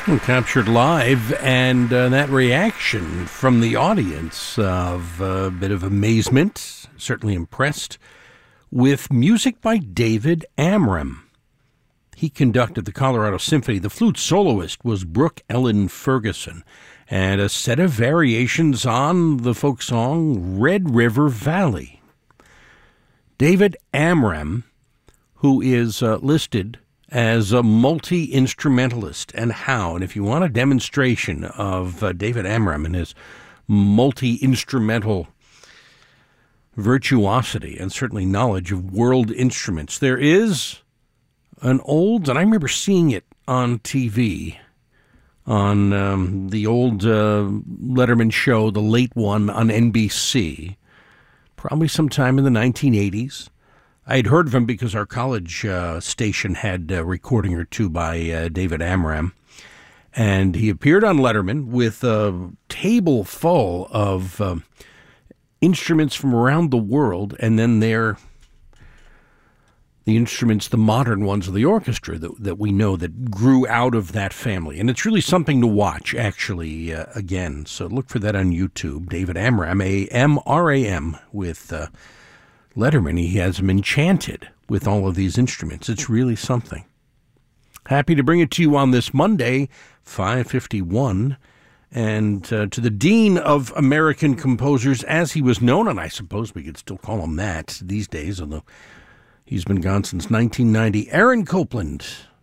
Captured live, and that reaction from the audience of a bit of amazement, certainly impressed, with music by David Amram. He conducted the Colorado Symphony. The flute soloist was Brooke Ellen Ferguson, and a set of variations on the folk song Red River Valley. David Amram, who is listed as a multi-instrumentalist, and if you want a demonstration of David Amram and his multi-instrumental virtuosity and certainly knowledge of world instruments, there is an old, and I remember seeing it on TV, on the old Letterman show, the late one on NBC, probably sometime in the 1980s. I had heard of him because our college station had a recording or two by David Amram, and he appeared on Letterman with a table full of instruments from around the world, and then the instruments, the modern ones of the orchestra that we know that grew out of that family. And it's really something to watch, actually, again. So look for that on YouTube. David Amram, A-M-R-A-M, with Letterman. He has him enchanted with all of these instruments. It's really something. Happy to bring it to you on this Monday, 5:51. And to the Dean of American Composers, as he was known, and I suppose we could still call him that these days, although he's been gone since 1990, Aaron Copland.